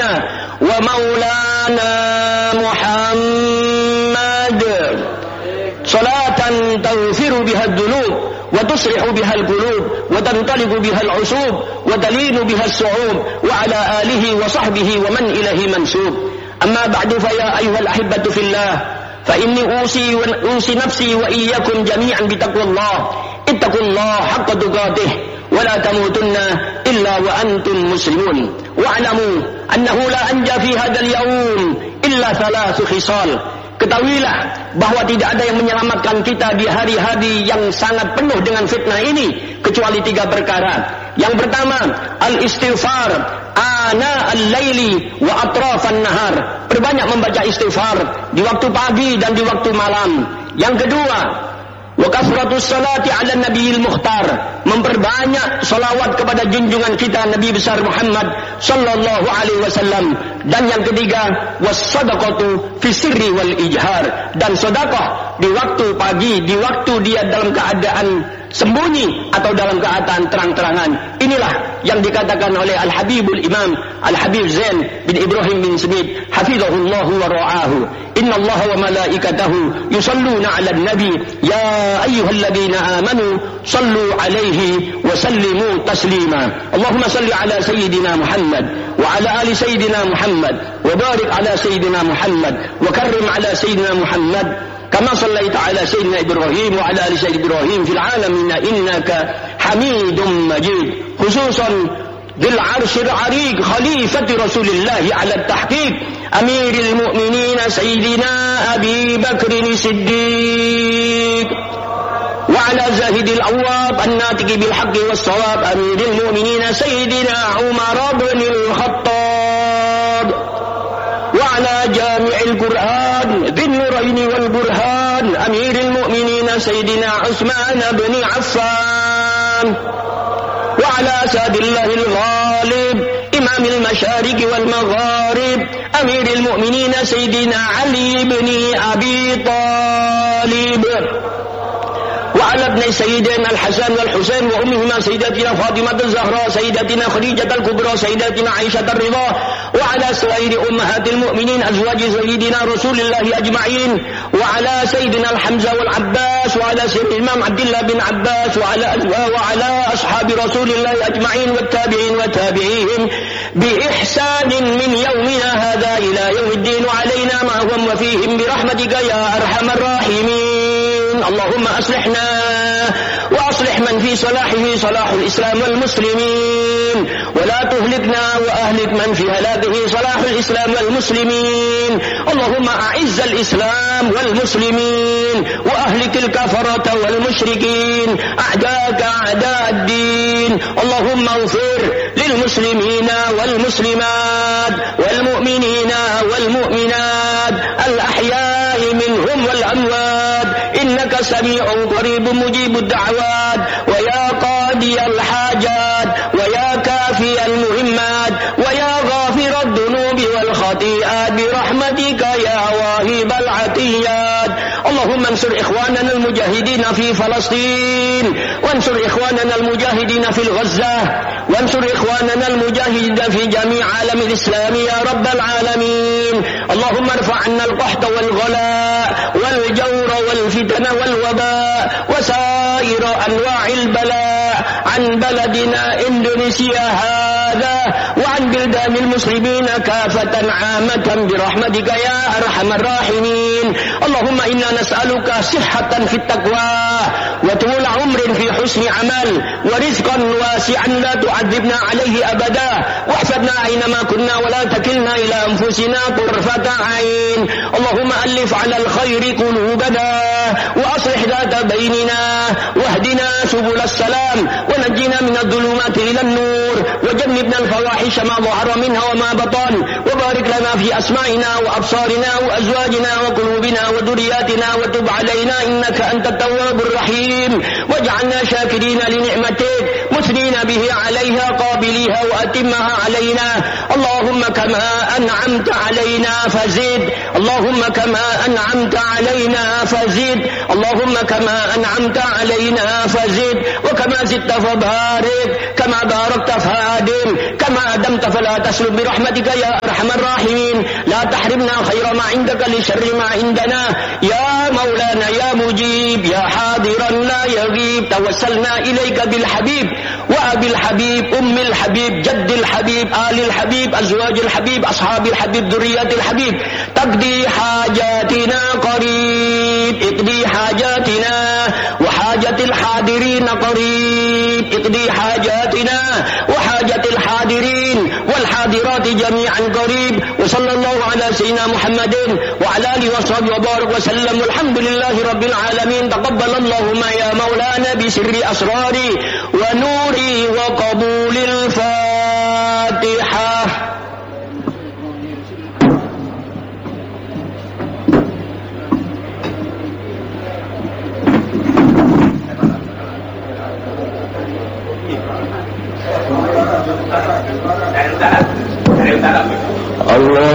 سيدنا ومولانا محمد صلاة تغفر بها الذنوب وتصلح بها القلوب وتنطلق بها العصوب وتلين بها الصعوب وعلى آله وصحبه ومن إليه منسوب. أما بعد فيا أيها الأحبة في الله فإني أوصي نفسي وإياكم جميعا بتقوى الله. اتقوا الله حق تقاته ولا تموتن إلا وأنتم مسلمون. واعلموا أنه لا أنجى في هذا اليوم إلا 3 خصال. Ketahuilah bahwa tidak ada yang menyelamatkan kita di hari-hari yang sangat penuh dengan fitnah ini kecuali 3 perkara. Yang pertama, al-istighfar ana al-laili wa atrafan nahar. Perbanyak membaca istighfar di waktu pagi dan di waktu malam. Yang kedua, wa kasratus salati ala nabiyil mukhtar. Memperbanyak salawat kepada junjungan kita Nabi besar Muhammad sallallahu alaihi wasallam. Dan yang ketiga, was-sadaqatu fi sirri wal ijhar. Dan sedekah di waktu pagi, di waktu dia dalam keadaan sembunyi atau dalam keadaan terang-terangan. Inilah yang dikatakan oleh Al-Habibul Imam Al-Habib Zain bin Ibrahim bin Smith hafizahullahu wa ra'ahu. Inna Allah wa malaikatahu yusalluna 'alan nabi ya ayyuhalladzina amanu sallu 'alaihi wa sallimu taslima. Allahumma salli 'ala sayyidina Muhammad wa 'ala ali sayyidina Muhammad wa barik 'ala sayyidina Muhammad wa karrim 'ala sayyidina Muhammad كما صليت على سيدنا إبراهيم وعلى آل سيدنا إبراهيم في العالمين إنك حميد مجيد. خصوصا ذي العرش العريق خليفة رسول الله على التحقيق أمير المؤمنين سيدنا أبي بكر الصديق وعلى زاهد الأواب الناطق بالحق والصواب أمير المؤمنين سيدنا عمر بن الخطاب وعلى جامع القرآن ذي النورين والبرهان أمير المؤمنين سيدنا عثمان بن عفان وعلى ساد الله الغالب إمام المشارق والمغارب أمير المؤمنين سيدنا علي بن أبي طالب وعلى ابن سيدنا الحسن والحسين وأمهما سيدتنا فاطمة الزهراء سيدتنا خديجة الكبرى سيدتنا عائشة الرضا وعلى سائر أمهات المؤمنين أزواج سيدنا رسول الله أجمعين وعلى سيدنا الحمزة والعباس وعلى سيدنا الإمام عبد الله بن عباس وعلى أصحاب رسول الله أجمعين والتابعين وتابعيهم بإحسان من يومنا هذا إلى يوم الدين وعلينا معهم وفيهم برحمتك يا أرحم الراحمين. اللهم أصلحنا وأصلح من في صلاحه صلاح الإسلام والمسلمين ولا تهلكنا وأهلك من في هلاكه صلاح الإسلام والمسلمين. اللهم أعز الإسلام والمسلمين وأهلك الكفرة والمشركين أعداءك أعداء الدين. اللهم اغفر للمسلمين والمسلمات والمؤمنين والمؤمنات الأحياء منهم والأموات إنك سميع قريب مجيب الدعوات ويا قاضي الحاجات ويا كافي المهمات ويا غافر الذنوب والخطيئات برحمتك يا واهب العطيات. اللهم انصر إخواننا المجاهدين في فلسطين وانصر إخواننا المجاهدين في غزة وانصر إخواننا المجاهدين في جميع عالم الإسلام يا رب العالمين. اللهم ارفع عنا القحط والغلاء والجور والفتن والوباء وسائر أنواع البلاء عن بلدنا إندونيسيا هذا وعن بلدان المسلمين كافة عامة برحمتك يا أرحم الراحمين. اللهم إنا نسألك صحة في التقوى وطول عمر في حسن عمل ورزقا واسعا لا تعذبنا عليه أبدا واحفظنا أينما كنا ولا تكلنا إلى أنفسنا طرفة عين. اللهم ألف على الخير قلوبنا وأصلح ذات بيننا واهدنا سبل السلام ونجنا من الظلمات إلى النور وجنبنا الفواحش ما ظهر منها وما بطن وبارك لنا في أسماعنا وأبصارنا وأزواجنا وقلوبنا وذرياتنا وتب علينا إنك أنت التواب الرحيم واجعلنا شاكرين لنعمتك مثنين به عليها قابليها وأتمها علينا. اللهم كما أنعمت علينا فزد اللهم كما أنعمت علينا فزد اللهم كما أنعمت علينا فزد وكما زدت فبارك كما باركت فادم كما أدمت فلا تسلب برحمتك يا أرحم أرحم الراحمين لا تحرمنا خير ما عندك لشر ما عندنا يا مولانا يا مجيب يا حاضرا لا يغيب توسلنا إليك بالحبيب وأبي الحبيب أم الحبيب جد الحبيب آل الحبيب أزواج الحبيب أصحاب الحبيب ذريات الحبيب تقضي حاجاتنا قريب اقضي حاجاتنا وحاجة الحاضرين قريب اقضي حاجاتنا وحاجة الحاضرين والحاضرات جميعا قريب وصلى الله على سيدنا محمد وعلى آله وصحبه وبارك وسلم والحمد لله رب العالمين تقبل اللهم يا مولانا بسر أسراري ونوري وقبول الفاتحة. Allah